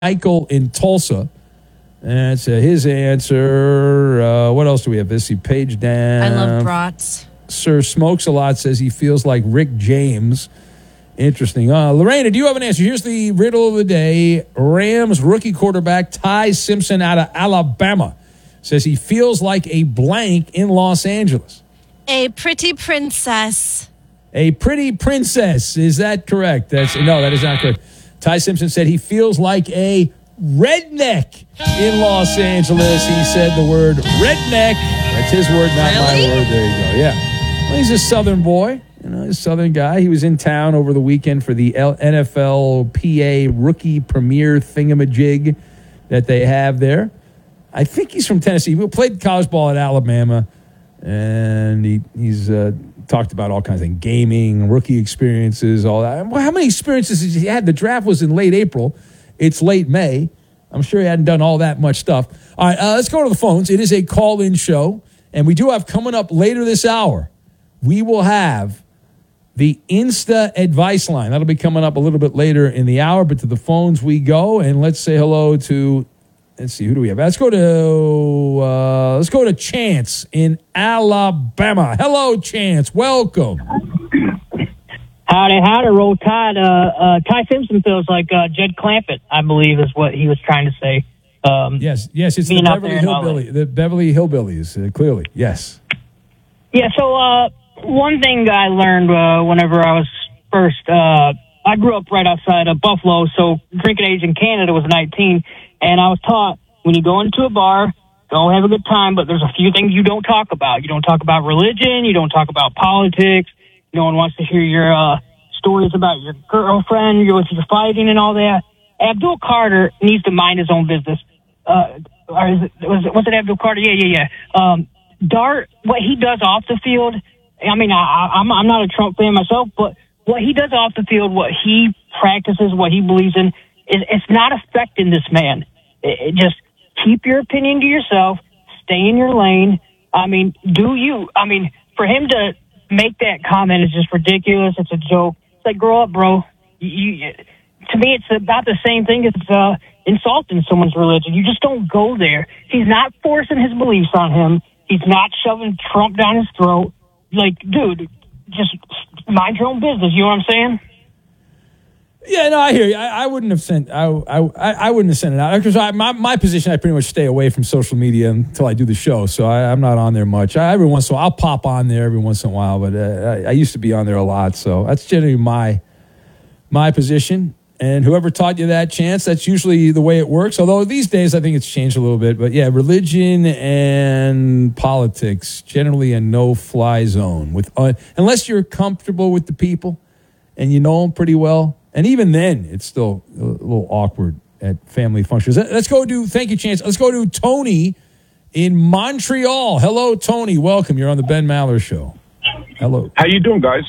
Michael in Tulsa. That's his answer. What else do we have? Let's see, page down. I love brats. Sir Smokes a Lot says he feels like Rick James. Interesting. Lorena, do you have an answer? Here's the riddle of the day. Rams rookie quarterback Ty Simpson out of Alabama says he feels like a blank in Los Angeles. A pretty princess. A pretty princess. Is that correct? No, that is not correct. Ty Simpson said he feels like a redneck in Los Angeles. He said the word redneck. That's his word, not my word. There you go. Yeah. Well, he's a Southern boy, a Southern guy. He was in town over the weekend for the NFLPA rookie premier thingamajig that they have there. I think he's from Tennessee. He played college ball at Alabama, and he's talked about all kinds of things, gaming, rookie experiences, all that. Well, how many experiences has he had? The draft was in late April. It's late May. I'm sure he hadn't done all that much stuff. All right, let's go to the phones. It is a call-in show, and we do have coming up later this hour, we will have the Insta advice line. That'll be coming up a little bit later in the hour, but to the phones we go, and let's say hello to, let's see, who do we have? Let's go to Chance in Alabama. Hello, Chance. Welcome. Howdy, Roll Tide. Ty Simpson feels like Jed Clampett, I believe, is what he was trying to say. Yes, it's the Beverly Hillbillies, clearly, yes. Yeah, so one thing I learned whenever I was first, I grew up right outside of Buffalo, so drinking age in Canada was 19, and I was taught when you go into a bar, go have a good time, but there's a few things you don't talk about. You don't talk about religion, you don't talk about politics. No one wants to hear your stories about your girlfriend, your fighting and all that. Abdul Carter needs to mind his own business. Was it Abdul Carter? Yeah. Dart, what he does off the field, I mean, I'm not a Trump fan myself, but what he does off the field, what he practices, what he believes in, it's not affecting this man. Just keep your opinion to yourself. Stay in your lane. I mean, for him to make that comment is just ridiculous. It's a joke. It's like, grow up, bro. To me, it's about the same thing as insulting someone's religion. You just don't go there. He's not forcing his beliefs on him. He's not shoving Trump down his throat. Like, dude, just mind your own business. You know what I'm saying? Yeah, no, I hear you. I wouldn't have sent. I wouldn't have sent it out because my position. I pretty much stay away from social media until I do the show, so I'm not on there much. Every once in a while, I'll pop on there every once in a while, but I used to be on there a lot. So that's generally my position. And whoever taught you that, Chance, that's usually the way it works. Although these days, I think it's changed a little bit. But yeah, religion and politics generally a no-fly zone unless you're comfortable with the people and you know them pretty well. And even then, it's still a little awkward at family functions. Thank you, Chance. Let's go to Tony in Montreal. Hello, Tony. Welcome. You're on the Ben Maller Show. Hello. How you doing, guys?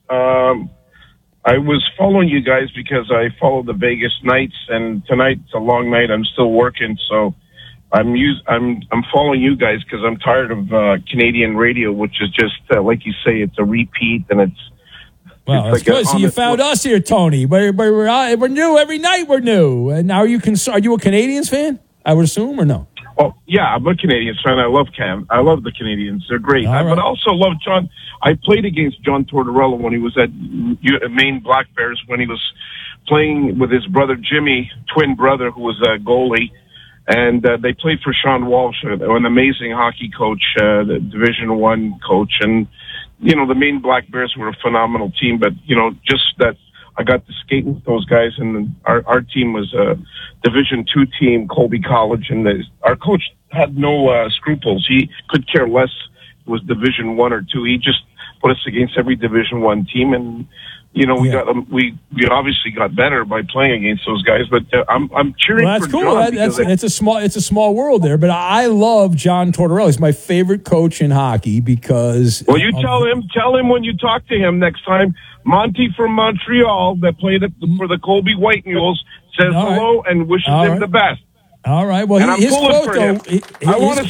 I was following you guys because I follow the Vegas Knights, and tonight's a long night. I'm still working, so I'm following you guys because I'm tired of Canadian radio, which is just, like you say, it's a repeat, and it's... Well, that's good. So you found us here, Tony. We're new every night. We're new. And now are you a Canadians fan? I would assume, or no? Oh yeah, I'm a Canadians fan. I love the Canadians. They're great. Right. But I also love John. I played against John Tortorella when he was at Maine Black Bears when he was playing with his brother Jimmy, twin brother, who was a goalie. And they played for Sean Walsh, an amazing hockey coach, the Division I coach, and. The Maine Black Bears were a phenomenal team, but, just that I got to skate with those guys, and our team was a Division II team, Colby College, and our coach had no scruples. He could care less if it was Division I or II. He just put us against every Division I team, and, we obviously got better by playing against those guys, but I'm cheering for John. That's cool. It's a small world there, but I love John Tortorella. He's my favorite coach in hockey because... Well, you tell him when you talk to him next time, Monty from Montreal that played for the Colby White Mules says hello and wishes him the best. All right. Well, and I'm pulling for him. I want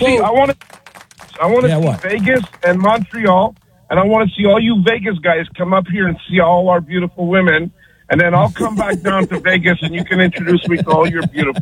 to see Vegas and Montreal. And I want to see all you Vegas guys come up here and see all our beautiful women and then I'll come back down to Vegas, and you can introduce me to all your beautiful